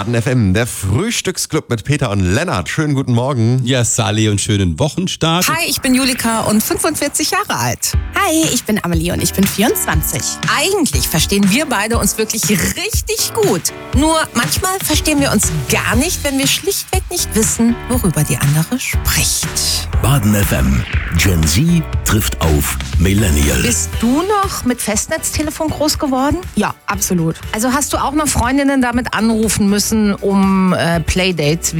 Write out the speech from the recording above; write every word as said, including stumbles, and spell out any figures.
Baden F M, der Frühstücksclub mit Peter und Lennart. Schönen guten Morgen. Ja, Sally und schönen Wochenstart. Hi, ich bin Julika und fünfundvierzig Jahre alt. Hi, ich bin Amelie und ich bin vierundzwanzig. Eigentlich verstehen wir beide uns wirklich richtig gut. Nur manchmal verstehen wir uns gar nicht, wenn wir schlichtweg nicht wissen, worüber die andere spricht. Baden F M. Gen Z trifft auf Millennial. Bist du noch mit Festnetztelefon groß geworden? Ja, absolut. Also hast du auch noch Freundinnen damit anrufen müssen, um äh, Playdates